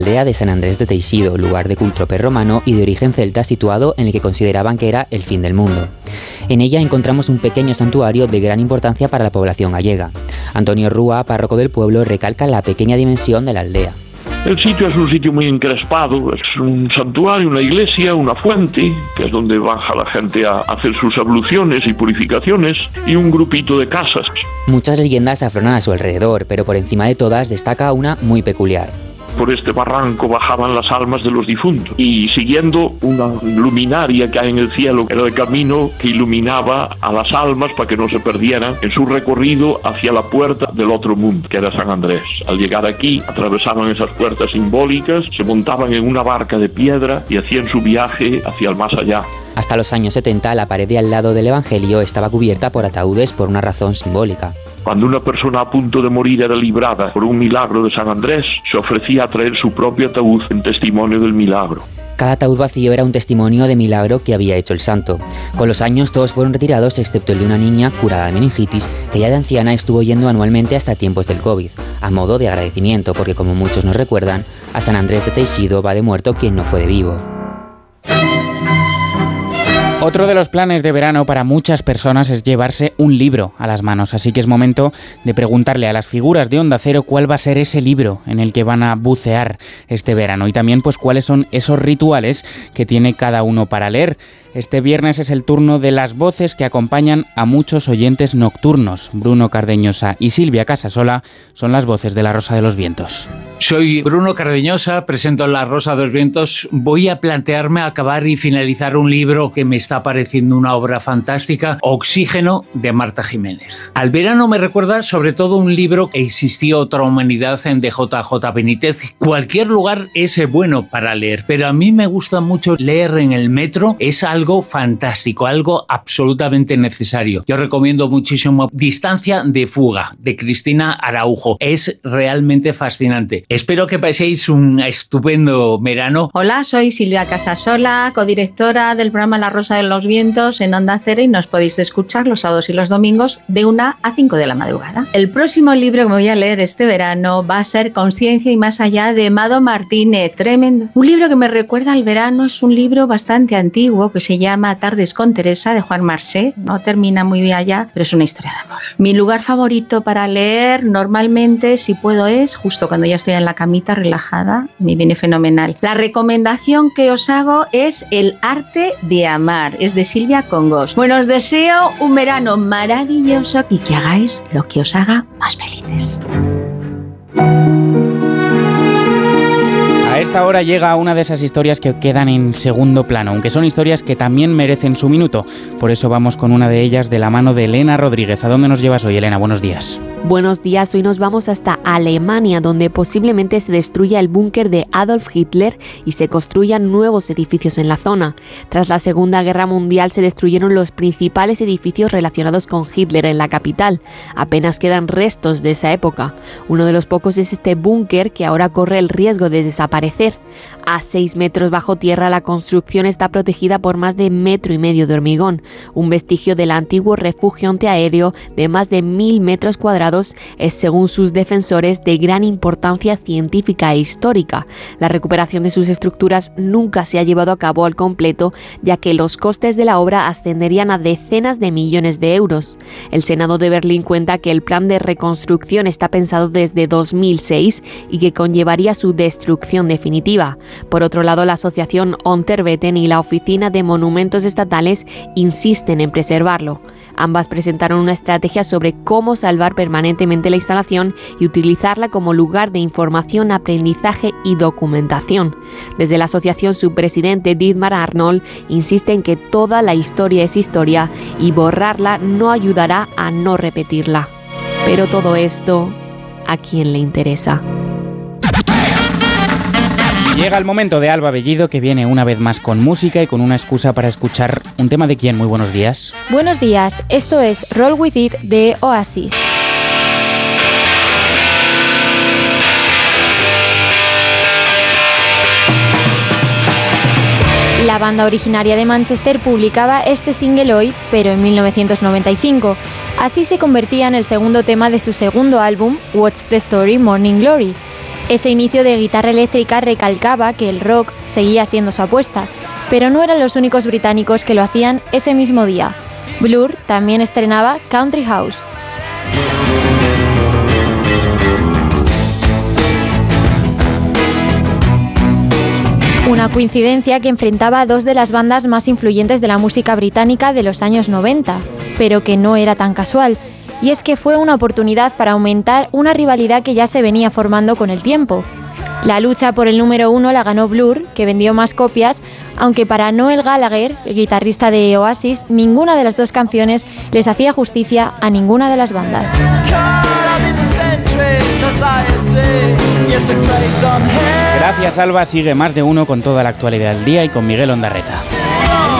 aldea de San Andrés de Teixido, lugar de culto prerromano y de origen celta situado en el que consideraban que era el fin del mundo. En ella encontramos un pequeño santuario de gran importancia para la población gallega. Antonio Rúa, párroco del pueblo, recalca la pequeña dimensión de la aldea. El sitio es un sitio muy encrespado, es un santuario, una iglesia, una fuente, que es donde baja la gente a hacer sus abluciones y purificaciones, y un grupito de casas. Muchas leyendas afloran a su alrededor, pero por encima de todas destaca una muy peculiar. Por este barranco bajaban las almas de los difuntos y siguiendo una luminaria que hay en el cielo, era el camino que iluminaba a las almas para que no se perdieran en su recorrido hacia la puerta del otro mundo, que era San Andrés. Al llegar aquí, atravesaban esas puertas simbólicas, se montaban en una barca de piedra y hacían su viaje hacia el más allá. Hasta los años 70, la pared de al lado del Evangelio estaba cubierta por ataúdes por una razón simbólica. Cuando una persona a punto de morir era librada por un milagro de San Andrés, se ofrecía a traer su propio ataúd en testimonio del milagro. Cada ataúd vacío era un testimonio de milagro que había hecho el santo. Con los años todos fueron retirados excepto el de una niña curada de meningitis que ya de anciana estuvo yendo anualmente hasta tiempos del COVID, a modo de agradecimiento porque, como muchos nos recuerdan, a San Andrés de Teixido va de muerto quien no fue de vivo. Otro de los planes de verano para muchas personas es llevarse un libro a las manos, así que es momento de preguntarle a las figuras de Onda Cero cuál va a ser ese libro en el que van a bucear este verano y también pues cuáles son esos rituales que tiene cada uno para leer. Este viernes es el turno de las voces que acompañan a muchos oyentes nocturnos. Bruno Cardeñosa y Silvia Casasola son las voces de La Rosa de los Vientos. Soy Bruno Cardeñosa, presento La Rosa de los Vientos. Voy a plantearme acabar y finalizar un libro que me está pareciendo una obra fantástica, Oxígeno, de Marta Jiménez. Al verano me recuerda sobre todo un libro que existió otra humanidad de JJ Benítez. Cualquier lugar es bueno para leer, pero a mí me gusta mucho leer en el metro. Es algo fantástico, algo absolutamente necesario. Yo recomiendo muchísimo Distancia de fuga, de Cristina Araujo. Es realmente fascinante. Espero que paséis un estupendo verano. Hola, soy Silvia Casasola, codirectora del programa La Rosa de los Vientos en Onda Cero y nos podéis escuchar los sábados y los domingos de 1 a 5 de la madrugada. El próximo libro que me voy a leer este verano va a ser Conciencia y más allá de Mado Martínez. Tremendo. Un libro que me recuerda al verano, es un libro bastante antiguo que se llama Tardes con Teresa de Juan Marsé. No termina muy bien allá, pero es una historia de amor. Mi lugar favorito para leer normalmente, si puedo, es justo cuando ya estoy en la camita relajada. Me viene fenomenal. La recomendación que os hago es El arte de amar. Es de Silvia Congos. Bueno, os deseo un verano maravilloso y que hagáis lo que os haga más felices. A esta hora llega una de esas historias que quedan en segundo plano, aunque son historias que también merecen su minuto. Por eso vamos con una de ellas de la mano de Elena Rodríguez. ¿A dónde nos llevas hoy, Elena? Buenos días. Buenos días, hoy nos vamos hasta Alemania, donde posiblemente se destruya el búnker de Adolf Hitler y se construyan nuevos edificios en la zona. Tras la Segunda Guerra Mundial se destruyeron los principales edificios relacionados con Hitler en la capital. Apenas quedan restos de esa época. Uno de los pocos es este búnker que ahora corre el riesgo de desaparecer. A 6 metros bajo tierra la construcción está protegida por más de 1,5 metros de hormigón, un vestigio del antiguo refugio antiaéreo de más de 1.000 metros cuadrados. Es, según sus defensores, de gran importancia científica e histórica. La recuperación de sus estructuras nunca se ha llevado a cabo al completo, ya que los costes de la obra ascenderían a decenas de millones de euros. El Senado de Berlín cuenta que el plan de reconstrucción está pensado desde 2006 y que conllevaría su destrucción definitiva. Por otro lado, la asociación Unterbeten y la Oficina de Monumentos Estatales insisten en preservarlo. Ambas presentaron una estrategia sobre cómo salvar permanentemente la instalación y utilizarla como lugar de información, aprendizaje y documentación. Desde la asociación, su presidente Dietmar Arnold insiste en que toda la historia es historia y borrarla no ayudará a no repetirla. Pero todo esto, ¿a quién le interesa? Llega el momento de Alba Bellido, que viene una vez más con música y con una excusa para escuchar un tema de quién. Muy buenos días. Buenos días, esto es Roll With It de Oasis. La banda originaria de Manchester publicaba este single hoy, pero en 1995. Así se convertía en el segundo tema de su segundo álbum, What's the Story, Morning Glory. Ese inicio de guitarra eléctrica recalcaba que el rock seguía siendo su apuesta, pero no eran los únicos británicos que lo hacían ese mismo día. Blur también estrenaba Country House. Una coincidencia que enfrentaba a dos de las bandas más influyentes de la música británica de los años 90, pero que no era tan casual, y es que fue una oportunidad para aumentar una rivalidad que ya se venía formando con el tiempo. La lucha por el número 1 la ganó Blur, que vendió más copias, aunque para Noel Gallagher, el guitarrista de Oasis, ninguna de las dos canciones les hacía justicia a ninguna de las bandas. Gracias, Alba. Sigue Más de Uno con toda la actualidad del día y con Miguel Ondarreta.